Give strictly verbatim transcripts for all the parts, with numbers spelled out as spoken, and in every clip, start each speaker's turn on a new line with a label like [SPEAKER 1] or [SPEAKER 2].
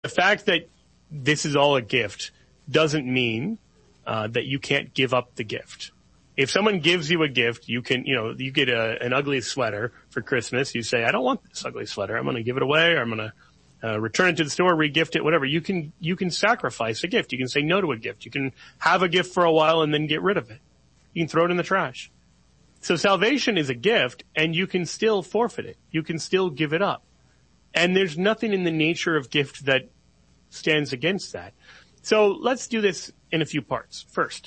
[SPEAKER 1] The fact that this is all a gift doesn't mean uh, that you can't give up the gift. If someone gives you a gift, you can, you know, you get a, an ugly sweater for Christmas. You say, I don't want this ugly sweater. I'm going to give it away, or I'm going to uh, return it to the store, re-gift it, whatever. You can, you can sacrifice a gift. You can say no to a gift. You can have a gift for a while and then get rid of it. You can throw it in the trash. So salvation is a gift, and you can still forfeit it. You can still give it up. And there's nothing in the nature of gift that stands against that. So let's do this in a few parts. First,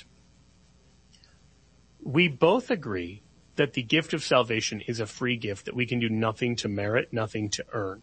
[SPEAKER 1] we both agree that the gift of salvation is a free gift that we can do nothing to merit, nothing to earn.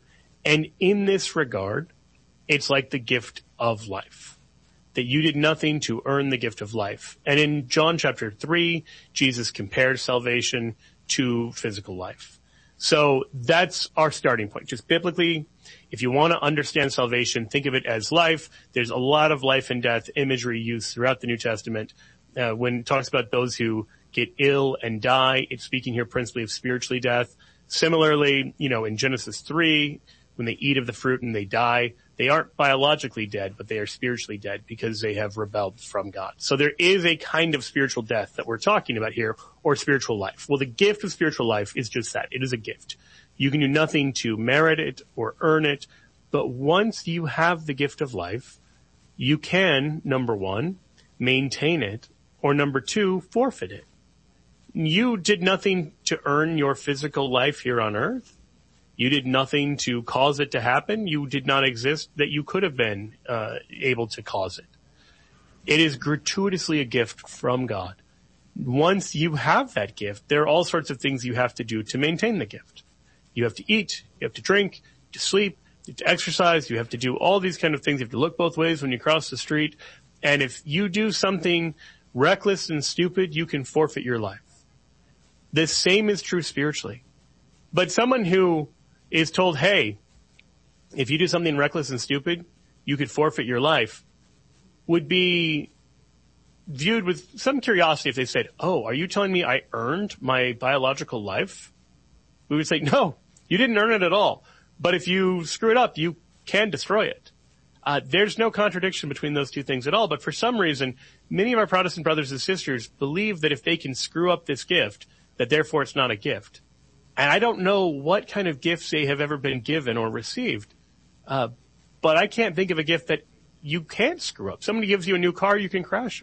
[SPEAKER 1] And in this regard, it's like the gift of life, that you did nothing to earn the gift of life. And in John chapter three, Jesus compares salvation to physical life. So that's our starting point. Just biblically, if you want to understand salvation, think of it as life. There's a lot of life and death imagery used throughout the New Testament. Uh, when it talks about those who get ill and die, it's speaking here principally of spiritually death. Similarly, you know, in Genesis three, when they eat of the fruit and they die, they aren't biologically dead, but they are spiritually dead because they have rebelled from God. So there is a kind of spiritual death that we're talking about here, or spiritual life. Well, the gift of spiritual life is just that. It is a gift. You can do nothing to merit it or earn it, but once you have the gift of life, you can, number one, maintain it, or number two, forfeit it. You did nothing to earn your physical life here on earth. You did nothing to cause it to happen. You did not exist that you could have been uh, able to cause it. It is gratuitously a gift from God. Once you have that gift, there are all sorts of things you have to do to maintain the gift. You have to eat, you have to drink, you have to sleep, you have to exercise, you have to do all these kind of things. You have to look both ways when you cross the street. And if you do something reckless and stupid, you can forfeit your life. The same is true spiritually. But someone who is told, hey, if you do something reckless and stupid, you could forfeit your life, would be viewed with some curiosity if they said, oh, are you telling me I earned my biological life? We would say, no, you didn't earn it at all. But if you screw it up, you can destroy it. Uh, there's no contradiction between those two things at all. But for some reason, many of our Protestant brothers and sisters believe that if they can screw up this gift, that therefore it's not a gift. And I don't know what kind of gifts they have ever been given or received. Uh, but I can't think of a gift that you can't screw up. Somebody gives you a new car, you can crash it.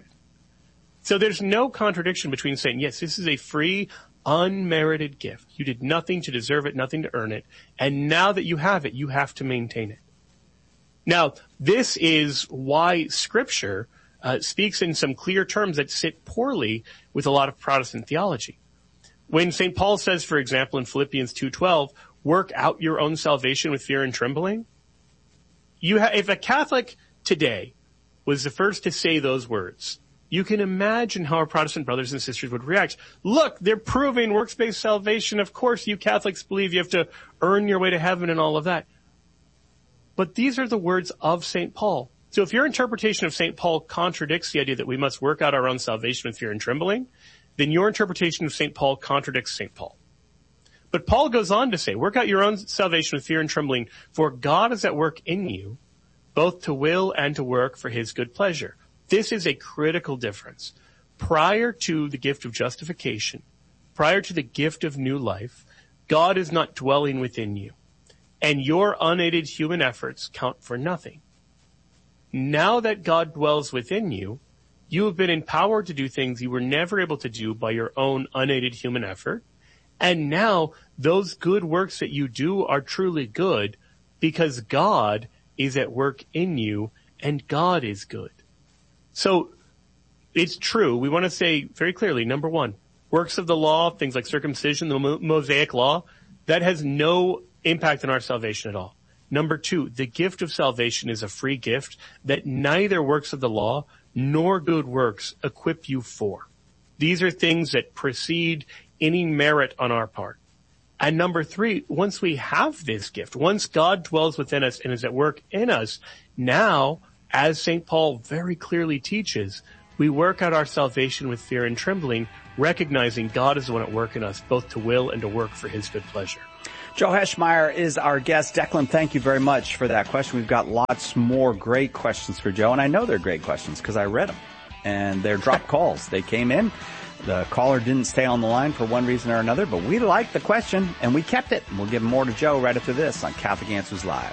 [SPEAKER 1] So there's no contradiction between saying, yes, this is a free, unmerited gift. You did nothing to deserve it, nothing to earn it. And now that you have it, you have to maintain it. Now, this is why Scripture uh, speaks in some clear terms that sit poorly with a lot of Protestant theology. When Saint Paul says, for example, in Philippians two twelve, work out your own salvation with fear and trembling, you ha- if a Catholic today was the first to say those words, you can imagine how our Protestant brothers and sisters would react. Look, they're proving works-based salvation. Of course, you Catholics believe you have to earn your way to heaven and all of that. But these are the words of Saint Paul. So if your interpretation of Saint Paul contradicts the idea that we must work out our own salvation with fear and trembling, then your interpretation of Saint Paul contradicts Saint Paul. But Paul goes on to say, work out your own salvation with fear and trembling, for God is at work in you, both to will and to work for his good pleasure. This is a critical difference. Prior to the gift of justification, prior to the gift of new life, God is not dwelling within you, and your unaided human efforts count for nothing. Now that God dwells within you, you have been empowered to do things you were never able to do by your own unaided human effort. And now those good works that you do are truly good because God is at work in you and God is good. So it's true. We want to say very clearly, number one, works of the law, things like circumcision, the Mosaic law, that has no impact on our salvation at all. Number two, the gift of salvation is a free gift that neither works of the law nor good works equip you for. These are things that precede any merit on our part. And number three, once we have this gift, once God dwells within us and is at work in us, now, as Saint Paul very clearly teaches, we work out our salvation with fear and trembling, recognizing God is the one at work in us, both to will and to work for his good pleasure.
[SPEAKER 2] Joe Heschmeyer is our guest. Declan, thank you very much for that question. We've got lots more great questions for Joe, and I know they're great questions because I read them. And they're drop calls. They came in. The caller didn't stay on the line for one reason or another, but we liked the question, and we kept it. We'll give more to Joe right after this on Catholic Answers Live.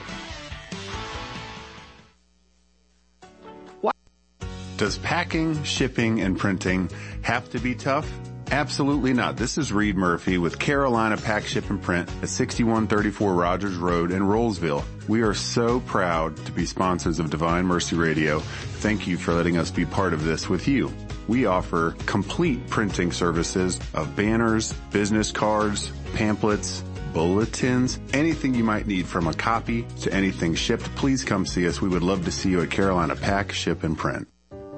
[SPEAKER 3] What? Does packing, shipping, and printing have to be tough? Absolutely not. This is Reed Murphy with Carolina Pack, Ship, and Print at sixty-one thirty-four Rogers Road in Rollsville. We are so proud to be sponsors of Divine Mercy Radio. Thank you for letting us be part of this with you. We offer complete printing services of banners, business cards, pamphlets, bulletins, anything you might need from a copy to anything shipped. Please come see us. We would love to see you at Carolina Pack, Ship, and Print.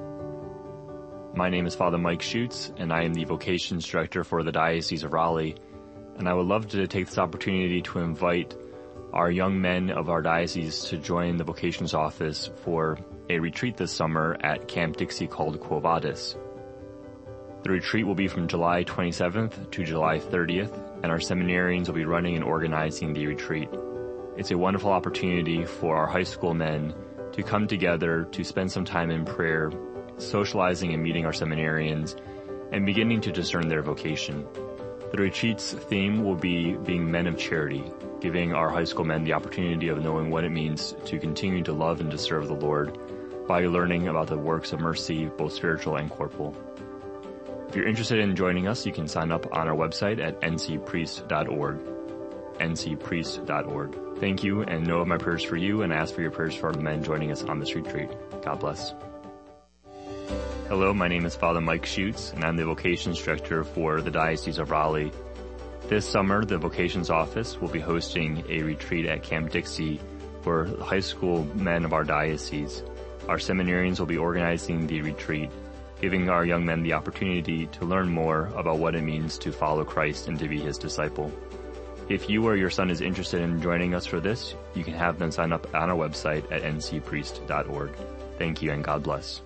[SPEAKER 4] My name is Father Mike Schutz, and I am the Vocations Director for the Diocese of Raleigh. And I would love to take this opportunity to invite our young men of our diocese to join the Vocations Office for a retreat this summer at Camp Dixie called Quo Vadis. The retreat will be from July twenty-seventh to July thirtieth, and our seminarians will be running and organizing the retreat. It's a wonderful opportunity for our high school men to come together to spend some time in prayer, socializing and meeting our seminarians, and beginning to discern their vocation. The retreat's theme will be being men of charity, giving our high school men the opportunity of knowing what it means to continue to love and to serve the Lord by learning about the works of mercy, both spiritual and corporal. If you're interested in joining us, you can sign up on our website at n c priest dot org. n c priest dot org. Thank you, and know of my prayers for you, and ask for your prayers for the men joining us on this retreat. God bless. Hello, my name is Father Mike Schutz, and I'm the Vocations Director for the Diocese of Raleigh. This summer, the Vocations Office will be hosting a retreat at Camp Dixie for high school men of our diocese. Our seminarians will be organizing the retreat, giving our young men the opportunity to learn more about what it means to follow Christ and to be his disciple. If you or your son is interested in joining us for this, you can have them sign up on our website at n c priest dot org. Thank you, and God bless.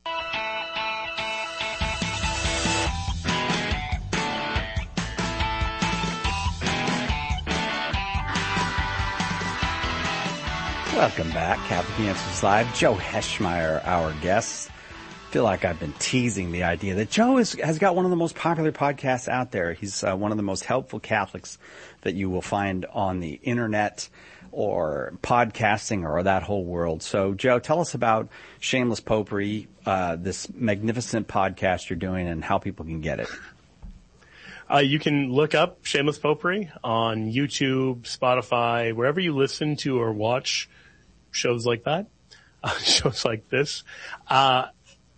[SPEAKER 2] Welcome back, Catholic Answers Live. Joe Heschmeyer, our guest. I feel like I've been teasing the idea that Joe is, has got one of the most popular podcasts out there. He's uh, one of the most helpful Catholics that you will find on the internet or podcasting or that whole world. So, Joe, tell us about Shameless Popery, uh, this magnificent podcast you're doing, and how people can get it.
[SPEAKER 1] Uh, you can look up Shameless Popery on YouTube, Spotify, wherever you listen to or watch shows like that, uh, shows like this. Uh,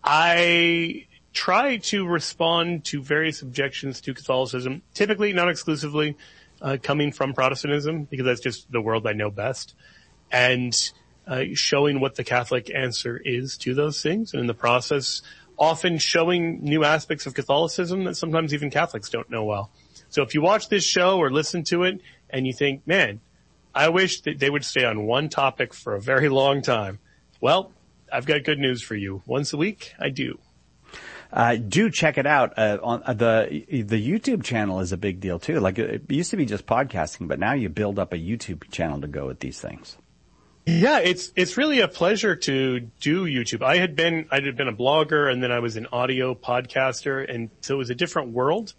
[SPEAKER 1] I try to respond to various objections to Catholicism, typically, not exclusively, uh, coming from Protestantism, because that's just the world I know best, and uh, showing what the Catholic answer is to those things, and in the process, often showing new aspects of Catholicism that sometimes even Catholics don't know well. So if you watch this show or listen to it and you think, man, I wish that they would stay on one topic for a very long time, well, I've got good news for you. Once a week, I do.
[SPEAKER 2] Uh, do check it out. Uh, on uh, the the YouTube channel is a big deal too. Like it used to be just podcasting, but now you build up a YouTube channel to go with these things.
[SPEAKER 1] Yeah, it's it's really a pleasure to do YouTube. I had been I had been a blogger, and then I was an audio podcaster, and so it was a different world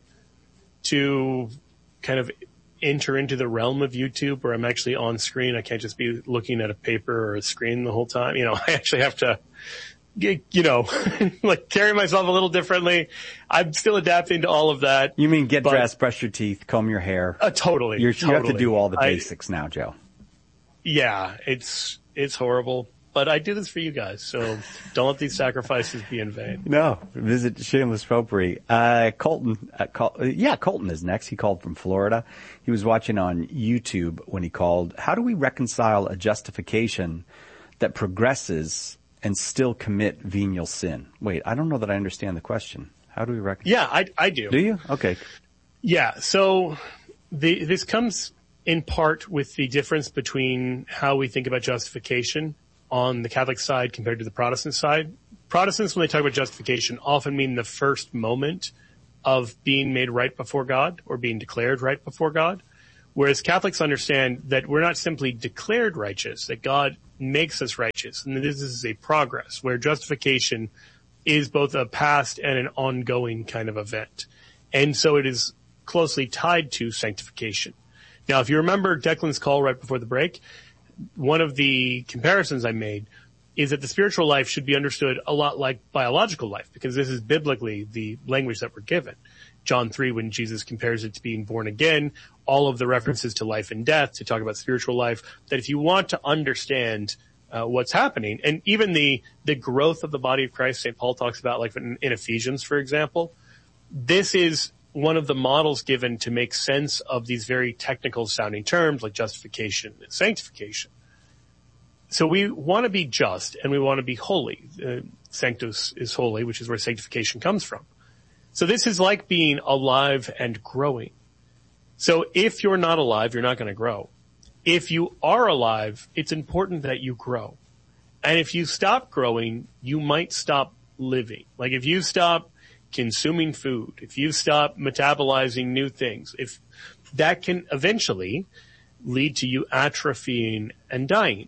[SPEAKER 1] to kind of enter into the realm of YouTube where I'm actually on screen. I can't just be looking at a paper or a screen the whole time. You know, I actually have to, you know, like carry myself a little differently. I'm still adapting to all of that.
[SPEAKER 2] You mean get
[SPEAKER 1] but,
[SPEAKER 2] dressed, brush your teeth, comb your hair?
[SPEAKER 1] Uh, totally,
[SPEAKER 2] You're,
[SPEAKER 1] totally.
[SPEAKER 2] You have to do all the
[SPEAKER 1] I,
[SPEAKER 2] basics now, Joe.
[SPEAKER 1] Yeah, it's it's horrible. But I do this for you guys, so don't let these sacrifices be in vain.
[SPEAKER 2] No, visit Shameless Popery. Uh, Colton, uh, call, uh, yeah, Colton is next. He called from Florida. He was watching on YouTube when he called. How do we reconcile a justification that progresses and still commit venial sin? Wait, I don't know that I understand the question. How do we reconcile?
[SPEAKER 1] Yeah, I, I do.
[SPEAKER 2] Do you? Okay.
[SPEAKER 1] Yeah, so the, this comes in part with the difference between how we think about justification on the Catholic side compared to the Protestant side. Protestants, when they talk about justification, often mean the first moment of being made right before God or being declared right before God, Whereas Catholics understand that we're not simply declared righteous, that God makes us righteous, and that this is a progress, where justification is both a past and an ongoing kind of event. And so it is closely tied to sanctification. Now, if you remember Declan's call right before the break, one of the comparisons I made is that the spiritual life should be understood a lot like biological life, because this is biblically the language that we're given. John three, when Jesus compares it to being born again, all of the references to life and death to talk about spiritual life, that if you want to understand uh, what's happening, and even the the growth of the body of Christ, Saint Paul talks about, like in, in Ephesians, for example, this is one of the models given to make sense of these very technical sounding terms like justification and sanctification. So we want to be just and we want to be holy. Uh, sanctus is holy, which is where sanctification comes from. So this is like being alive and growing. So if you're not alive, you're not going to grow. If you are alive, it's important that you grow. And if you stop growing, you might stop living. Like if you stop consuming food, if you stop metabolizing new things, if that can eventually lead to you atrophying and dying.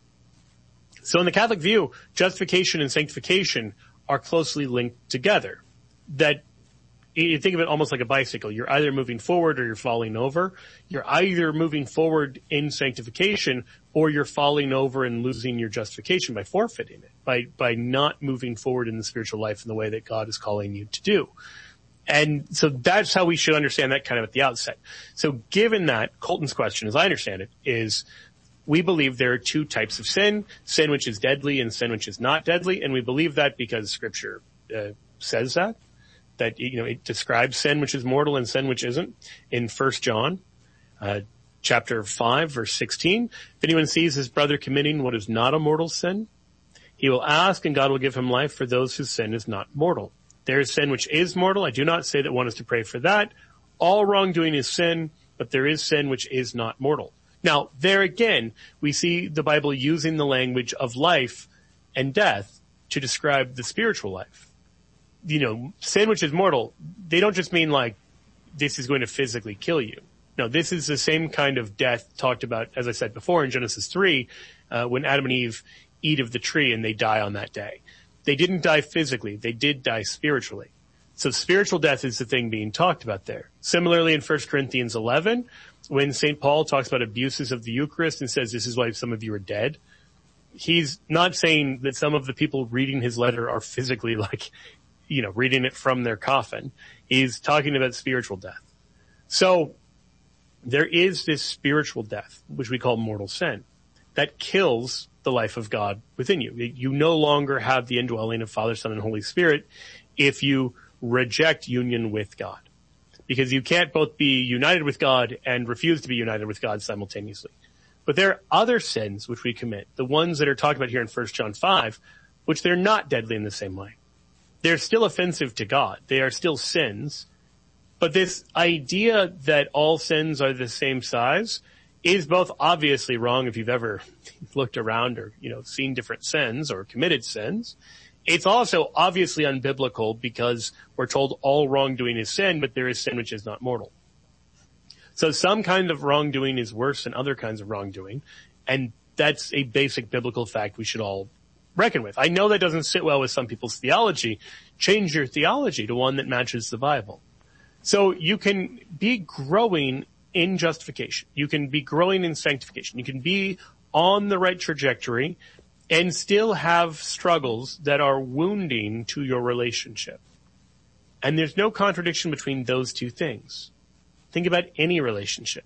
[SPEAKER 1] So in the Catholic view, justification and sanctification are closely linked together. That you think of it almost like a bicycle. You're either moving forward or you're falling over. You're either moving forward in sanctification or you're falling over and losing your justification by forfeiting it, by, by not moving forward in the spiritual life in the way that God is calling you to do. And so that's how we should understand that kind of at the outset. So given that, Colton's question, as I understand it, is we believe there are two types of sin, sin which is deadly and sin which is not deadly, and we believe that because Scripture uh, says that. That, you know, it describes sin which is mortal and sin which isn't. In First John, uh, chapter five, verse sixteen, if anyone sees his brother committing what is not a mortal sin, he will ask and God will give him life for those whose sin is not mortal. There is sin which is mortal. I do not say that one is to pray for that. All wrongdoing is sin, but there is sin which is not mortal. Now, there again, we see the Bible using the language of life and death to describe the spiritual life. You know, sin which is mortal, they don't just mean like this is going to physically kill you. No, this is the same kind of death talked about, as I said before, in Genesis three, uh, when Adam and Eve eat of the tree and they die on that day. They didn't die physically. They did die spiritually. So spiritual death is the thing being talked about there. Similarly, in First Corinthians eleven, when Saint Paul talks about abuses of the Eucharist and says this is why some of you are dead, he's not saying that some of the people reading his letter are physically like, you know, reading it from their coffin. He's talking about spiritual death. So there is this spiritual death, which we call mortal sin, that kills the life of God within you. You no longer have the indwelling of Father, Son, and Holy Spirit if you reject union with God. Because you can't both be united with God and refuse to be united with God simultaneously. But there are other sins which we commit, the ones that are talked about here in First John five, which they're not deadly in the same way. They're still offensive to God. They are still sins. But this idea that all sins are the same size is both obviously wrong if you've ever looked around or, you know, seen different sins or committed sins. It's also obviously unbiblical because we're told all wrongdoing is sin, but there is sin which is not mortal. So some kind of wrongdoing is worse than other kinds of wrongdoing, and that's a basic biblical fact we should all reckon with. I know that doesn't sit well with some people's theology. Change your theology to one that matches the Bible. So you can be growing in justification. You can be growing in sanctification. You can be on the right trajectory and still have struggles that are wounding to your relationship. And there's no contradiction between those two things. Think about any relationship.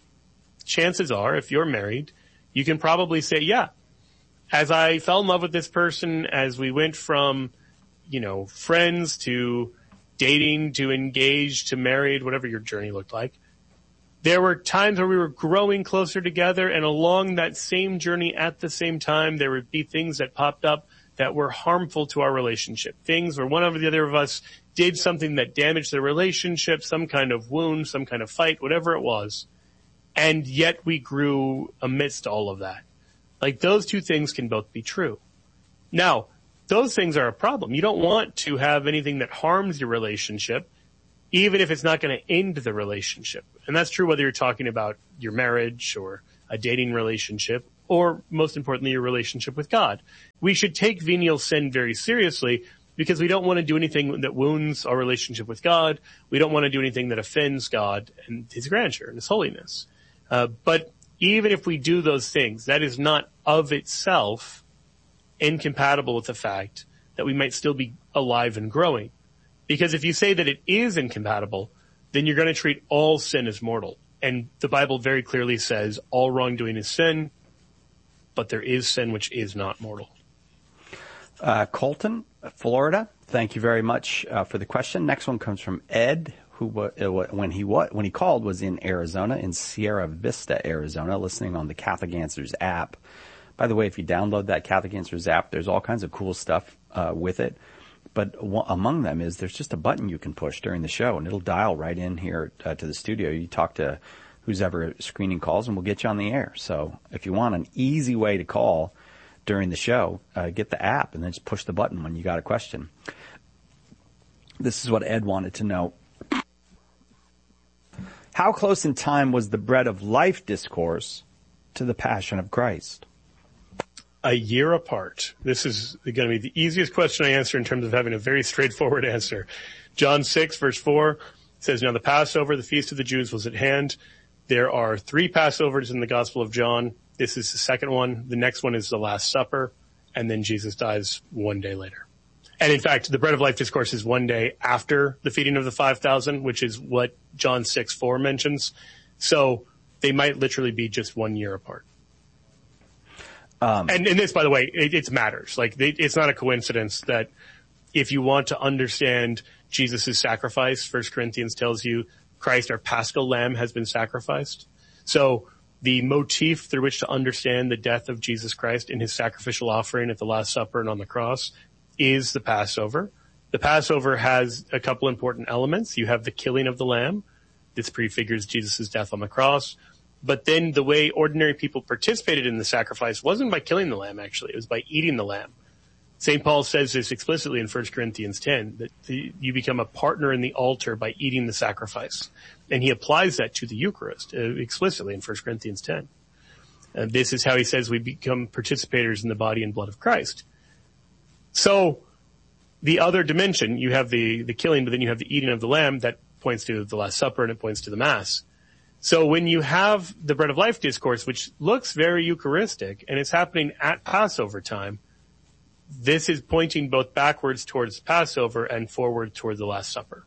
[SPEAKER 1] Chances are, if you're married, you can probably say, yeah, as I fell in love with this person, as we went from, you know, friends to dating to engaged to married, whatever your journey looked like, there were times where we were growing closer together, and along that same journey at the same time, there would be things that popped up that were harmful to our relationship. Things where one over the other of us did something that damaged the relationship, some kind of wound, some kind of fight, whatever it was. And yet we grew amidst all of that. Like, those two things can both be true. Now, those things are a problem. You don't want to have anything that harms your relationship even if it's not going to end the relationship. And that's true whether you're talking about your marriage or a dating relationship, or most importantly, your relationship with God. We should take venial sin very seriously because we don't want to do anything that wounds our relationship with God. We don't want to do anything that offends God and his grandeur and his holiness. Uh, but even if we do those things, that is not of itself incompatible with the fact that we might still be alive and growing. Because if you say that it is incompatible, then you're going to treat all sin as mortal. And the Bible very clearly says all wrongdoing is sin, but there is sin which is not mortal.
[SPEAKER 2] Uh, Colton, Florida, thank you very much uh, for the question. Next one comes from Ed, who uh, when he when he called was in Arizona, in Sierra Vista, Arizona, listening on the Catholic Answers app. By the way, if you download that Catholic Answers app, there's all kinds of cool stuff uh, with it. But w- among them is there's just a button you can push during the show, and it'll dial right in here uh, to the studio. You talk to who's ever screening calls, and we'll get you on the air. So if you want an easy way to call during the show, uh, get the app and then just push the button when you got a question. This is what Ed wanted to know. How close in time was the Bread of Life discourse to the Passion of Christ?
[SPEAKER 1] A year apart. This is going to be the easiest question I answer in terms of having a very straightforward answer. John six, verse four says, now the Passover, the feast of the Jews, was at hand. There are three Passovers in the Gospel of John. This is the second one. The next one is the Last Supper, and then Jesus dies one day later. And in fact, the Bread of Life discourse is one day after the feeding of the five thousand, which is what John six four mentions. So they might literally be just one year apart. Um, and, and this, by the way, it, it matters. Like, they, it's not a coincidence that if you want to understand Jesus' sacrifice, First Corinthians tells you Christ, our Paschal Lamb, has been sacrificed. So the motif through which to understand the death of Jesus Christ in his sacrificial offering at the Last Supper and on the cross is the Passover. The Passover has a couple important elements. You have the killing of the lamb. This prefigures Jesus' death on the cross. But then the way ordinary people participated in the sacrifice wasn't by killing the lamb, actually. It was by eating the lamb. Saint Paul says this explicitly in First Corinthians ten, that the, you become a partner in the altar by eating the sacrifice. And he applies that to the Eucharist uh, explicitly in First Corinthians ten. And this is how he says we become participators in the body and blood of Christ. So the other dimension, you have the, the killing, but then you have the eating of the lamb that points to the Last Supper and it points to the Mass. So when you have the Bread of Life discourse, which looks very Eucharistic, and it's happening at Passover time, this is pointing both backwards towards Passover and forward toward the Last Supper.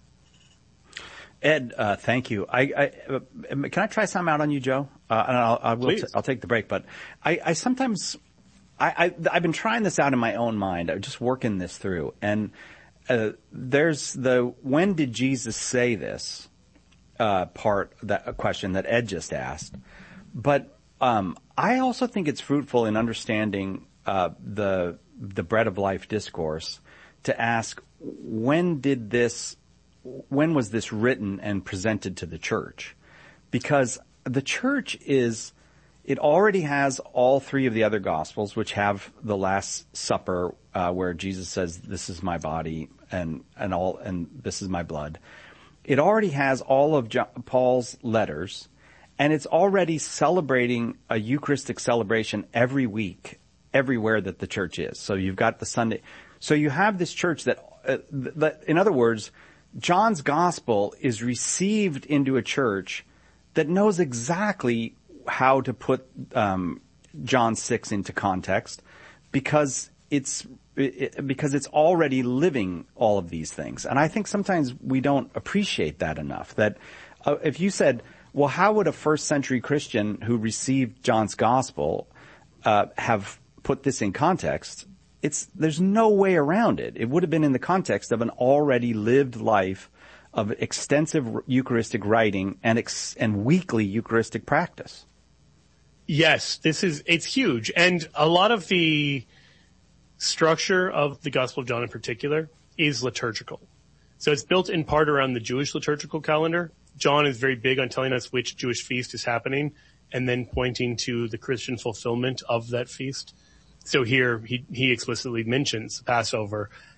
[SPEAKER 2] Ed, uh, thank you. I, I uh, can I try something out on you, Joe? Uh, and I'll, I will. T- I'll take the break. But I, I sometimes, I, I, I've been trying this out in my own mind. I'm just working this through. And uh, there's the when did Jesus say this? Uh, part that a question that Ed just asked, but um, I also think it's fruitful in understanding uh, the the Bread of Life discourse to ask when did this, when was this written and presented to the church? Because the church is, it already has all three of the other Gospels, which have the Last Supper uh, where Jesus says, "This is my body," and and all, and this is my blood. It already has all of John, Paul's letters, and it's already celebrating a Eucharistic celebration every week, everywhere that the church is. So you've got the Sunday. So you have this church that, uh, that, in other words, John's gospel is received into a church that knows exactly how to put um, John six into context because it's It, because it's already living all of these things. And I think sometimes we don't appreciate that enough. That uh, if you said, well, how would a first century Christian who received John's gospel uh, have put this in context? It's, there's no way around it. It would have been in the context of an already lived life of extensive Eucharistic writing and, ex, and weekly Eucharistic practice.
[SPEAKER 1] Yes, this is, it's huge. And a lot of the structure of the Gospel of John in particular is liturgical. So it's built in part around the Jewish liturgical calendar. John is very big on telling us which Jewish feast is happening and then pointing to the Christian fulfillment of that feast. So here he, he explicitly mentions Passover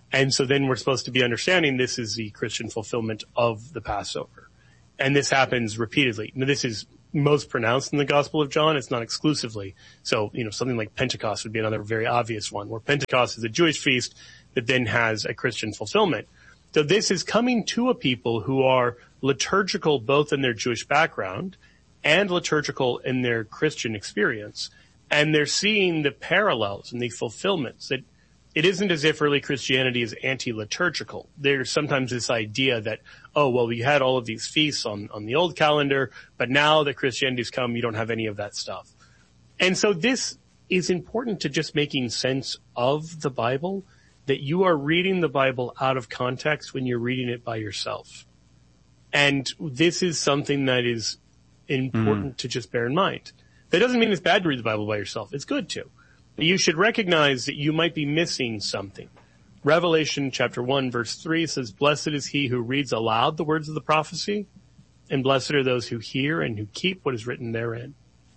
[SPEAKER 1] And so then we're supposed to be understanding this is the Christian fulfillment of the Passover. And this happens repeatedly. Now, this is most pronounced in the Gospel of John. It's not exclusively. So, you know, something like Pentecost would be another very obvious one, where Pentecost is a Jewish feast that then has a Christian fulfillment. So this is coming to a people who are liturgical both in their Jewish background and liturgical in their Christian experience. And they're seeing the parallels and the fulfillments. That it isn't as if early Christianity is anti-liturgical. There's sometimes this idea that, oh, well, we had all of these feasts on, on the old calendar, but now that Christianity's come, you don't have any of that stuff. And so this is important to just making sense of the Bible, that you are reading the Bible out of context when you're reading it by yourself. And this is something that is important mm. to just bear in mind. That doesn't mean it's bad to read the Bible by yourself. It's good to. But you should recognize that you might be missing something. Revelation chapter one verse three says, "Blessed is he who reads aloud the words of the prophecy, and blessed are those who hear and who keep what is written therein."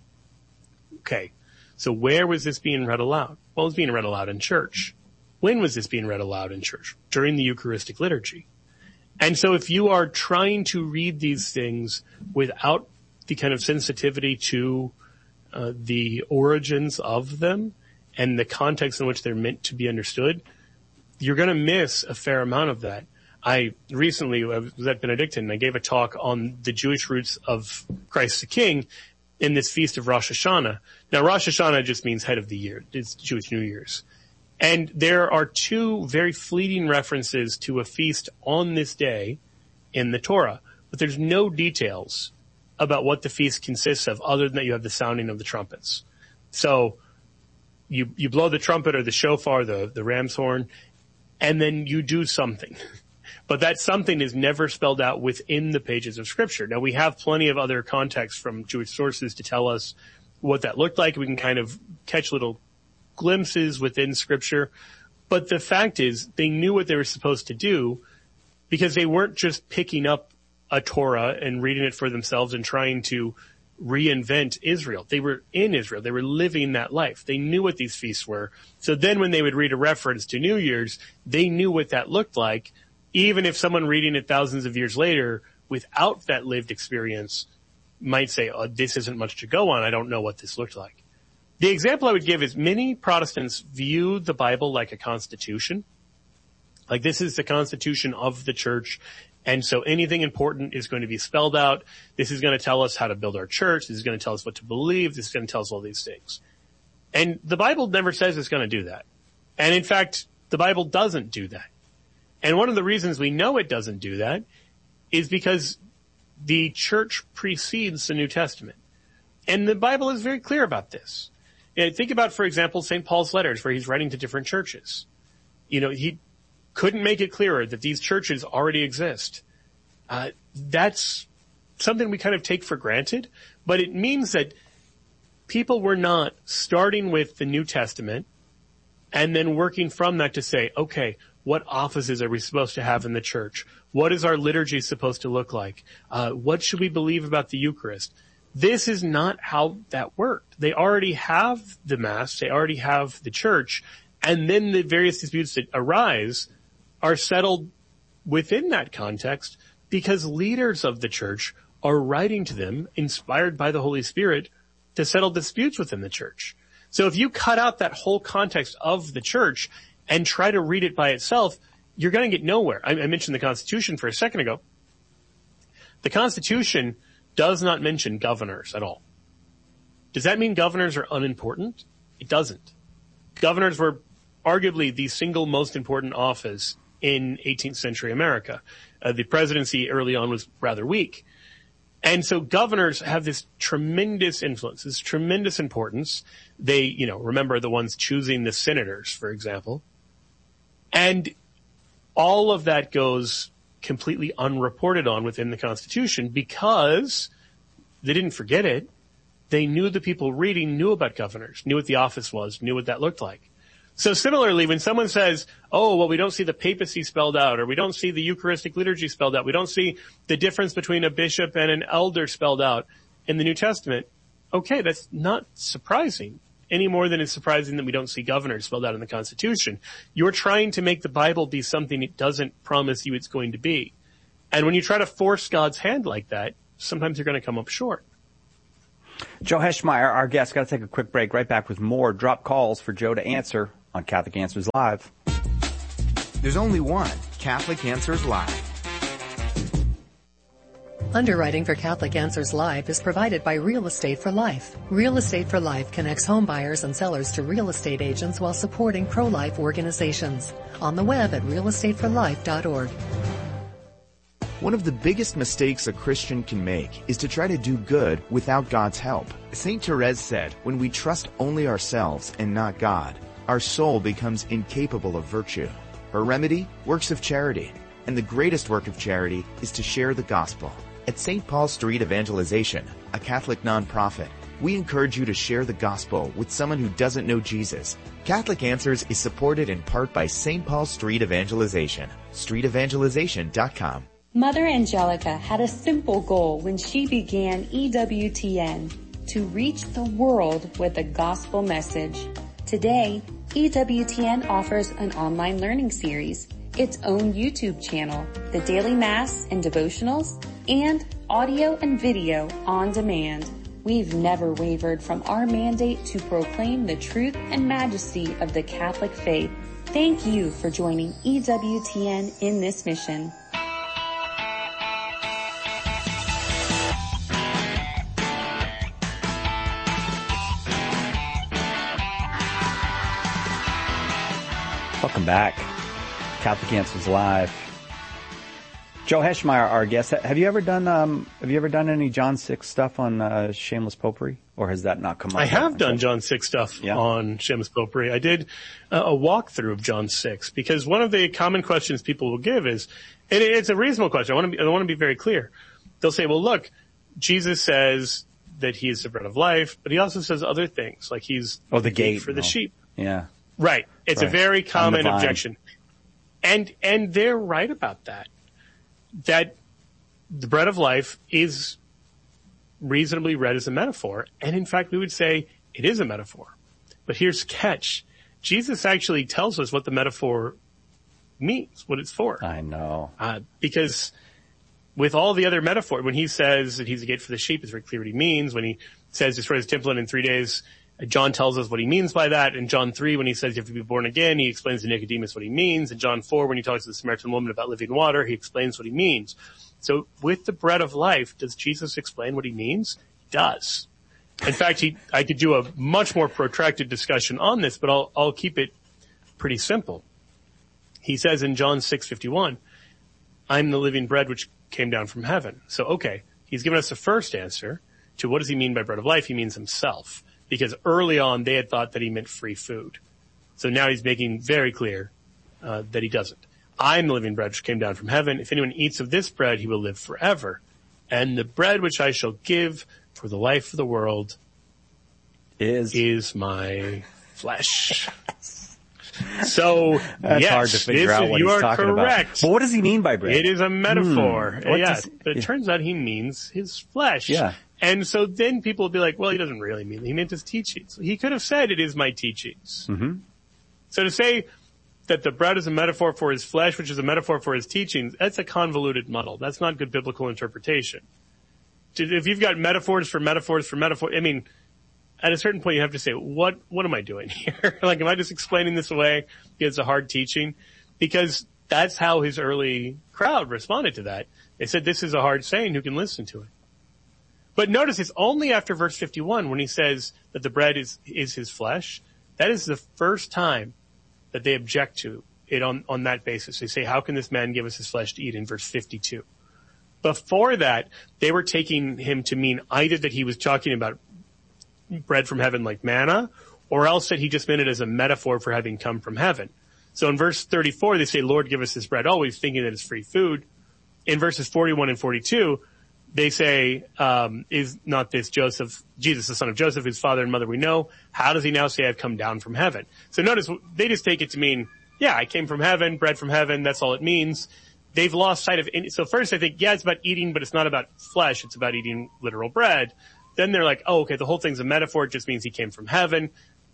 [SPEAKER 1] Okay, so where was this being read aloud? Well, it was being read aloud in church. When was this being read aloud in church? During the Eucharistic liturgy. And so if you are trying to read these things without the kind of sensitivity to uh, the origins of them and the context in which they're meant to be understood, you're going to miss a fair amount of that. I recently I was at Benedictine and I gave a talk on the Jewish roots of Christ the King in this feast of Rosh Hashanah. Now, Rosh Hashanah just means head of the year. It's Jewish New Year's. And there are two very fleeting references to a feast on this day in the Torah, but there's no details about what the feast consists of other than that you have the sounding of the trumpets. So you, you blow the trumpet or the shofar, the, the ram's horn, and then you do something. But that something is never spelled out within the pages of Scripture. Now, we have plenty of other context from Jewish sources to tell us what that looked like. We can kind of catch little glimpses within Scripture. But the fact is, they knew what they were supposed to do because they weren't just picking up a Torah and reading it for themselves and trying to reinvent Israel. They were in Israel. They were living that life. They knew what these feasts were. So then when they would read a reference to New Year's, they knew what that looked like, even if someone reading it thousands of years later without that lived experience might say, oh, this isn't much to go on. I don't know what this looked like. The example I would give is many Protestants view the Bible like a constitution. Like this is the constitution of the church. And so anything important is going to be spelled out. This is going to tell us how to build our church. This is going to tell us what to believe. This is going to tell us all these things. And the Bible never says it's going to do that. And in fact, the Bible doesn't do that. And one of the reasons we know it doesn't do that is because the church precedes the New Testament. And the Bible is very clear about this. You know, think about, for example, Saint Paul's letters where he's writing to different churches. You know, he couldn't make it clearer that these churches already exist. Uh, that's something we kind of take for granted, but it means that people were not starting with the New Testament and then working from that to say, okay, what offices are we supposed to have in the church? What is our liturgy supposed to look like? Uh, what should we believe about the Eucharist? This is not how that worked. They already have the Mass. They already have the church. And then the various disputes that arise are settled within that context because leaders of the church are writing to them, inspired by the Holy Spirit, to settle disputes within the church. So if you cut out that whole context of the church and try to read it by itself, you're going to get nowhere. I, I mentioned the Constitution for a second ago. The Constitution does not mention governors at all. Does that mean governors are unimportant? It doesn't. Governors were arguably the single most important office in eighteenth century America. Uh, the presidency early on was rather weak. And so governors have this tremendous influence, this tremendous importance. They, you know, remember the ones choosing the senators, for example. And all of that goes completely unreported on within the Constitution because they didn't forget it. They knew the people reading knew about governors, knew what the office was, knew what that looked like. So similarly, when someone says, oh, well, we don't see the papacy spelled out, or we don't see the Eucharistic liturgy spelled out, we don't see the difference between a bishop and an elder spelled out in the New Testament, okay, that's not surprising. any more than it's surprising that we don't see governors spelled out in the Constitution. You're trying to make the Bible be something it doesn't promise you it's going to be. And when you try to force God's hand like that, sometimes you're going to come up short.
[SPEAKER 2] Joe Heschmeyer, our guest, got to take a quick break. Right back with more. Drop calls for Joe to answer on Catholic Answers Live.
[SPEAKER 5] There's only one Catholic Answers Live.
[SPEAKER 6] Underwriting for Catholic Answers Live is provided by Real Estate for Life. Real Estate for Life connects home buyers and sellers to real estate agents while supporting pro-life organizations. On the web at real estate for life dot org.
[SPEAKER 5] One of the biggest mistakes a Christian can make is to try to do good without God's help. Saint Therese said, when we trust only ourselves and not God, our soul becomes incapable of virtue. Her remedy? Works of charity. And the greatest work of charity is to share the gospel. At Saint Paul Street Evangelization, a Catholic nonprofit, we encourage you to share the gospel with someone who doesn't know Jesus. Catholic Answers is supported in part by Saint Paul Street Evangelization. street evangelization dot com.
[SPEAKER 7] Mother Angelica had a simple goal when she began E W T N, to reach the world with a gospel message. Today, E W T N offers an online learning series, its own YouTube channel, the daily mass and devotionals, and audio and video on demand. We've never wavered from our mandate to proclaim the truth and majesty of the Catholic faith. Thank you for joining E W T N in this mission.
[SPEAKER 2] Welcome back. Catholic Answers Live. Joe Heschmeyer, our guest. Have you ever done um, Have you ever done any John six stuff on uh, shameless popery, or has that not come up?
[SPEAKER 1] I have done John six stuff yeah. on shameless popery. I did uh, a walkthrough of John six because one of the common questions people will give is, and it's a reasonable question. I want to be, I want to be very clear. They'll say, "Well, look, Jesus says that he is the bread of life, but he also says other things, like he's
[SPEAKER 2] oh the gate,
[SPEAKER 1] gate for the
[SPEAKER 2] oh.
[SPEAKER 1] sheep."
[SPEAKER 2] Yeah.
[SPEAKER 1] Right. It's
[SPEAKER 2] right.
[SPEAKER 1] a very common objection. And, and they're right about that. That the bread of life is reasonably read as a metaphor. And in fact, we would say it is a metaphor. But here's the catch. Jesus actually tells us what the metaphor means, what it's for.
[SPEAKER 2] I know.
[SPEAKER 1] Uh, because with all the other metaphor, when he says that he's the gate for the sheep, it's very clear what he means. When he says destroy his temple and in three days, John tells us what he means by that. In John three, when he says you have to be born again, he explains to Nicodemus what he means. In John four, when he talks to the Samaritan woman about living water, he explains what he means. So with the bread of life, does Jesus explain what he means? He does. In fact, he, I could do a much more protracted discussion on this, but I'll, I'll keep it pretty simple. He says in John six fifty-one, I'm the living bread which came down from heaven. So, okay, he's given us the first answer to what does he mean by bread of life? He means himself. Because early on they had thought that he meant free food. So now he's making very clear uh, that he doesn't. I'm the living bread which came down from heaven. If anyone eats of this bread, he will live forever. And the bread which I shall give for the life of the world
[SPEAKER 2] is,
[SPEAKER 1] is my flesh. So,
[SPEAKER 2] That's
[SPEAKER 1] yes,
[SPEAKER 2] hard to figure
[SPEAKER 1] this
[SPEAKER 2] out
[SPEAKER 1] is,
[SPEAKER 2] what
[SPEAKER 1] you
[SPEAKER 2] he's
[SPEAKER 1] are
[SPEAKER 2] talking
[SPEAKER 1] correct.
[SPEAKER 2] about. But what does he mean by bread?
[SPEAKER 1] It is a metaphor.
[SPEAKER 2] Hmm.
[SPEAKER 1] Yes,
[SPEAKER 2] does,
[SPEAKER 1] but it turns out he means his flesh.
[SPEAKER 2] Yeah.
[SPEAKER 1] And so then people will be like, well, he doesn't really mean it. He meant his teachings. He could have said it is my teachings.
[SPEAKER 2] Mm-hmm.
[SPEAKER 1] So to say that the bread is a metaphor for his flesh, which is a metaphor for his teachings, that's a convoluted muddle. That's not good biblical interpretation. If you've got metaphors for metaphors for metaphor, I mean, at a certain point you have to say, what, what am I doing here? Like, am I just explaining this away because it's a hard teaching? Because that's how his early crowd responded to that. They said, this is a hard saying, who can listen to it? But notice it's only after verse fifty-one when he says that the bread is, is his flesh. That is the first time that they object to it on, on that basis. They say, how can this man give us his flesh to eat in verse fifty-two? Before that, they were taking him to mean either that he was talking about bread from heaven like manna, or else that he just meant it as a metaphor for having come from heaven. So in verse thirty-four, they say, Lord, give us this bread always, thinking that it's free food. In verses forty-one and forty-two, they say, um, is not this Joseph, Jesus, the son of Joseph, his father and mother we know? How does he now say I've come down from heaven? So notice, they just take it to mean, yeah, I came from heaven, bread from heaven, that's all it means. They've lost sight of it. So first I think, yeah, it's about eating, but it's not about flesh, it's about eating literal bread. Then they're like, oh, okay, the whole thing's a metaphor, it just means he came from heaven.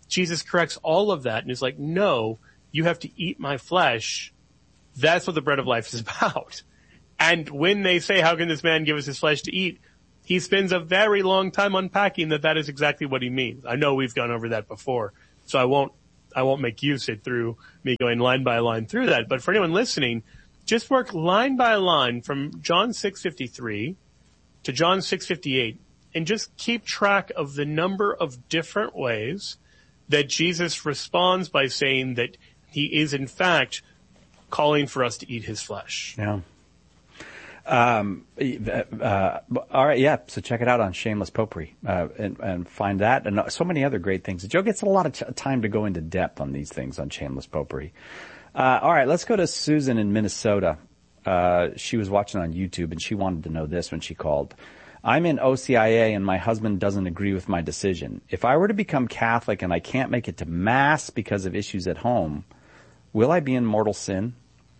[SPEAKER 1] Jesus corrects all of that and is like, no, you have to eat my flesh. That's what the bread of life is about. And when they say, how can this man give us his flesh to eat? He spends a very long time unpacking that that is exactly what he means. I know we've gone over that before, so I won't, I won't make you sit through me going line by line through that. But for anyone listening, just work line by line from John six fifty-three to John six fifty-eight and just keep track of the number of different ways that Jesus responds by saying that he is in fact calling for us to eat his flesh.
[SPEAKER 2] Yeah. Um, uh, all right. Yeah. So check it out on Shameless Popery, uh, and, and find that and so many other great things. Joe gets a lot of t- time to go into depth on these things on Shameless Popery. Uh, all right. Let's go to Susan in Minnesota. Uh, she was watching on YouTube and she wanted to know this when she called. I'm in O C I A and my husband doesn't agree with my decision. If I were to become Catholic and I can't make it to Mass because of issues at home, will I be in mortal sin?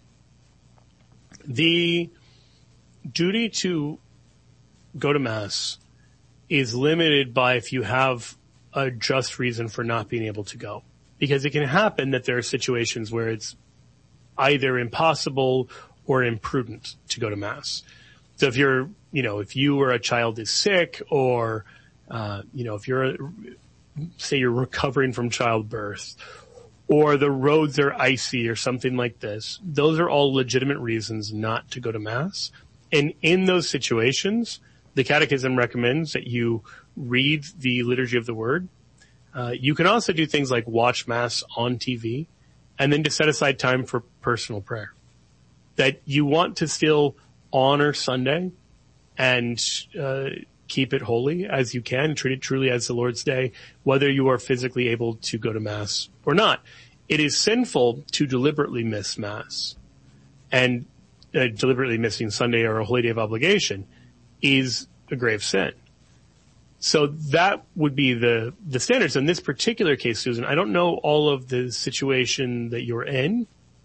[SPEAKER 1] The duty to go to Mass is limited by if you have a just reason for not being able to go. Because it can happen that there are situations where it's either impossible or imprudent to go to Mass. So if you're, you know, if you or a child is sick or, uh, you know, if you're, say you're recovering from childbirth or the roads are icy or something like this, those are all legitimate reasons not to go to Mass. And in those situations, the Catechism recommends that you read the Liturgy of the Word. Uh, you can also do things like watch Mass on T V and then to set aside time for personal prayer. That you want to still honor Sunday and uh, keep it holy as you can, treat it truly as the Lord's Day, whether you are physically able to go to Mass or not. It is sinful to deliberately miss Mass, and uh, deliberately missing Sunday or a holy day of obligation is a grave sin. So that would be the, the standards. In this particular case, Susan, I don't know all of the situation that you're in.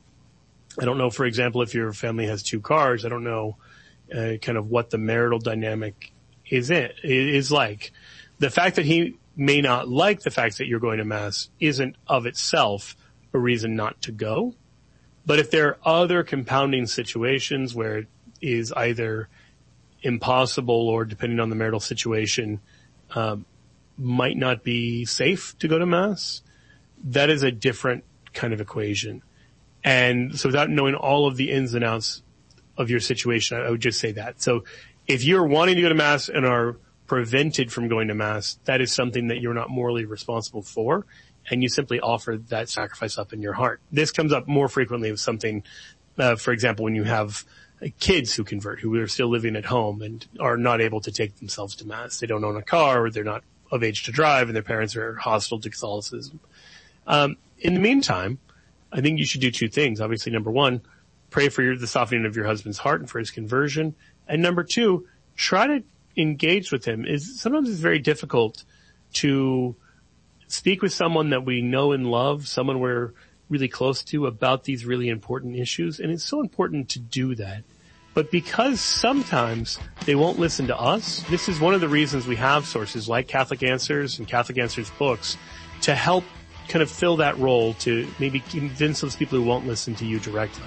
[SPEAKER 1] I don't know, for example, if your family has two cars. I don't know uh, kind of what the marital dynamic is in, is like. The fact that he may not like the fact that you're going to Mass isn't of itself a reason not to go. But if there are other compounding situations where it is either impossible or, depending on the marital situation, uh, might not be safe to go to Mass, that is a different kind of equation. And so without knowing all of the ins and outs of your situation, I would just say that. So if you're wanting to go to Mass and are prevented from going to Mass, that is something that you're not morally responsible for, and you simply offer that sacrifice up in your heart. This comes up more frequently with something, uh, for example, when you have uh, kids who convert, who are still living at home and are not able to take themselves to Mass. They don't own a car, or they're not of age to drive, and their parents are hostile to Catholicism. Um, in the meantime, I think you should do two things. Obviously, number one, pray for your, the softening of your husband's heart and for his conversion. And number two, try to engage with him. Is sometimes it's very difficult to speak with someone that we know and love, someone we're really close to, about these really important issues. And it's so important to do that. But because sometimes they won't listen to us, this is one of the reasons we have sources like Catholic Answers and Catholic Answers books to help kind of fill that role, to maybe convince those people who won't listen to you directly.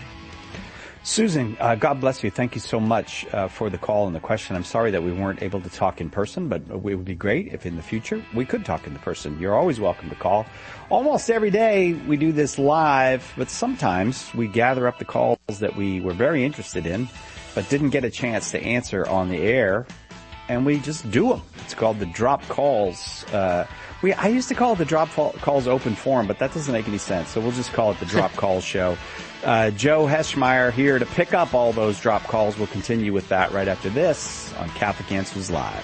[SPEAKER 2] Susan, uh, God bless you. Thank you so much uh, for the call and the question. I'm sorry that we weren't able to talk in person, but it would be great if in the future we could talk in person. You're always welcome to call. Almost every day we do this live, but sometimes we gather up the calls that we were very interested in, but didn't get a chance to answer on the air, and we just do them. It's called the drop calls. Uh, we I used to call it the drop calls open forum, but that doesn't make any sense, so we'll just call it the drop calls show. Uh, Joe Heschmeyer here to pick up all those drop calls. We'll continue with that right after this on Catholic Answers Live.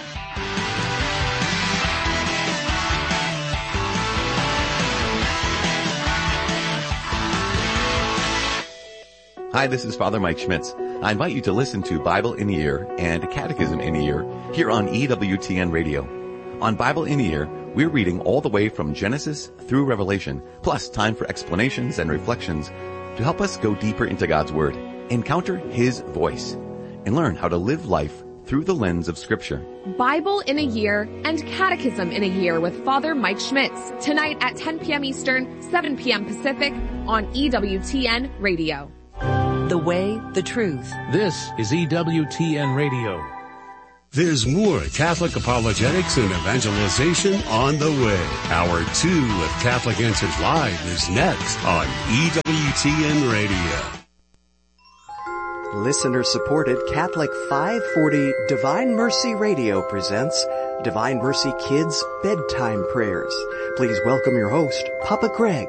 [SPEAKER 8] Hi, this is Father Mike Schmitz. I invite you to listen to Bible in a Year and Catechism in a Year here on E W T N Radio. On Bible in a Year, we're reading all the way from Genesis through Revelation, plus time for explanations and reflections to help us go deeper into God's Word, encounter His voice, and learn how to live life through the lens of Scripture.
[SPEAKER 9] Bible in a Year and Catechism in a Year with Father Mike Schmitz. Tonight at ten p.m. Eastern, seven p.m. Pacific on E W T N Radio.
[SPEAKER 10] The way, the truth.
[SPEAKER 11] This is E W T N Radio. There's more Catholic apologetics and evangelization on the way. Hour two of Catholic Answers Live is next on E W T N Radio.
[SPEAKER 12] Listener-supported Catholic five forty Divine Mercy Radio presents Divine Mercy Kids Bedtime Prayers. Please welcome your host, Papa Greg.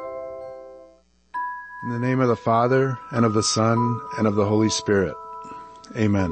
[SPEAKER 13] In the name of the Father, and of the Son, and of the Holy Spirit. Amen.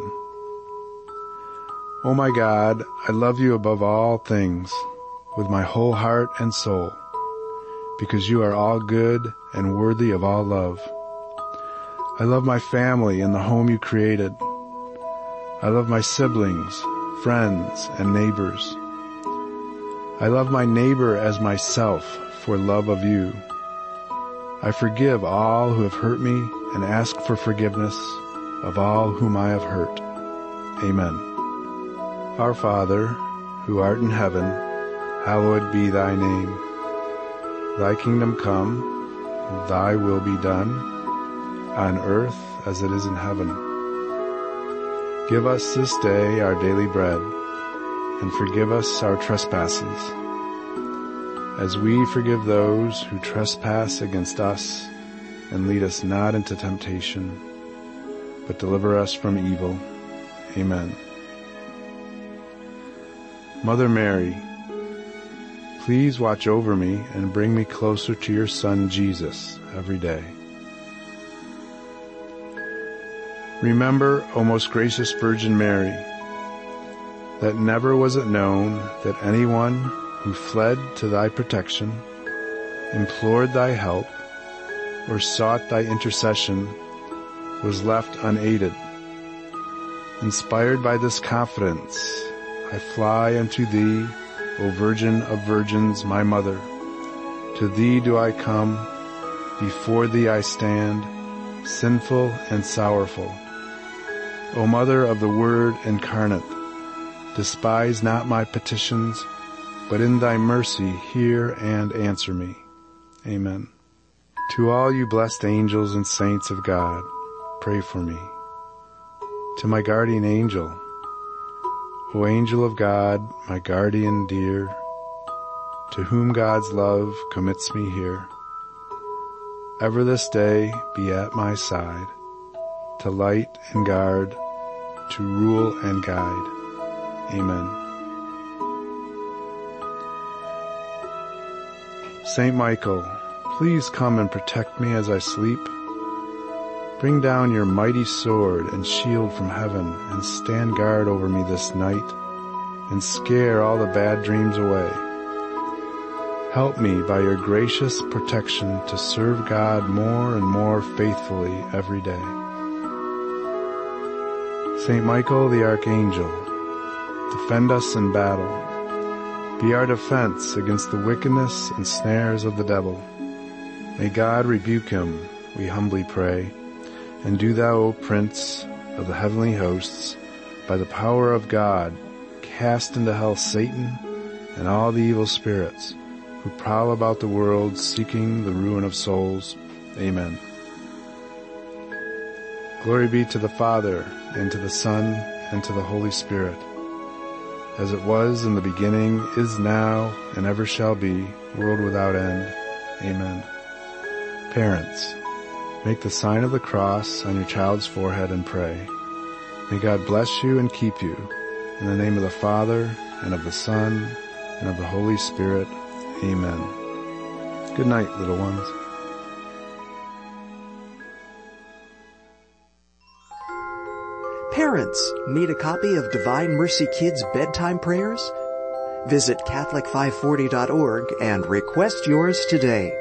[SPEAKER 13] O my God, I love you above all things, with my whole heart and soul, because you are all good and worthy of all love. I love my family and the home you created. I love my siblings, friends, and neighbors. I love my neighbor as myself for love of you. I forgive all who have hurt me and ask for forgiveness of all whom I have hurt. Amen. Our Father, who art in heaven, hallowed be thy name. Thy kingdom come, thy will be done, on earth as it is in heaven. Give us this day our daily bread, and forgive us our trespasses, as we forgive those who trespass against us, and lead us not into temptation, but deliver us from evil. Amen. Mother Mary, please watch over me and bring me closer to your Son Jesus every day. Remember, O most gracious Virgin Mary, that never was it known that anyone who fled to thy protection, implored thy help, or sought thy intercession was left unaided. Inspired by this confidence, I fly unto thee, O Virgin of Virgins, my Mother. To thee do I come, before thee I stand, sinful and sorrowful. O Mother of the Word incarnate, despise not my petitions, but in thy mercy hear and answer me. Amen. To all you blessed angels and saints of God, pray for me. To my guardian angel, O angel of God, my guardian dear, to whom God's love commits me here, ever this day be at my side, to light and guard, to rule and guide. Amen. Saint Michael, please come and protect me as I sleep. Bring down your mighty sword and shield from heaven and stand guard over me this night and scare all the bad dreams away. Help me by your gracious protection to serve God more and more faithfully every day. Saint Michael the Archangel, defend us in battle. Be our defense against the wickedness and snares of the devil. May God rebuke him, we humbly pray. And do thou, O Prince of the heavenly hosts, by the power of God, cast into hell Satan and all the evil spirits who prowl about the world seeking the ruin of souls. Amen. Glory be to the Father, and to the Son, and to the Holy Spirit, as it was in the beginning, is now, and ever shall be, world without end. Amen. Parents, make the sign of the cross on your child's forehead and pray. May God bless you and keep you. In the name of the Father, and of the Son, and of the Holy Spirit. Amen. Good night, little ones.
[SPEAKER 12] Parents, need a copy of Divine Mercy Kids Bedtime Prayers? Visit Catholic five forty dot org and request yours today.